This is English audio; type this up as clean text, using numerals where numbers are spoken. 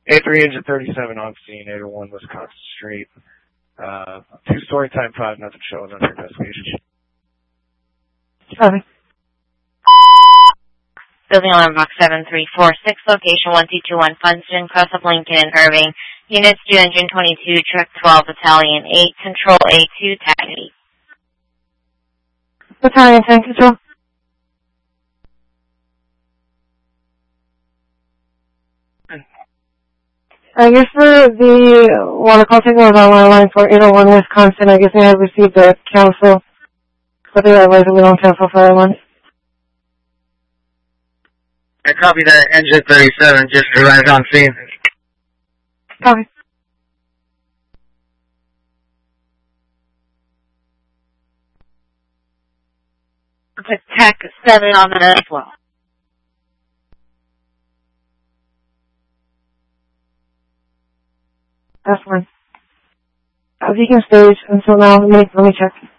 A3 engine 37 on scene, 801 Wisconsin Street. 2-story type 5, nothing showing under investigation. Copy. Building alarm box 7346, location 1221 Funston, cross of Lincoln and Irving. Units 2 engine 22, truck 12, battalion 8, control A2, tag 8. Battalion 10, control. I guess for the water call signal is on my line for 801 Wisconsin. I guess I have received a cancel, but they advise that we don't cancel for airlines. I copy that. Engine 37 just arrived on scene. Copy. Put tech 7 on that as well. That's fine. Beacon stage until now. Let me check.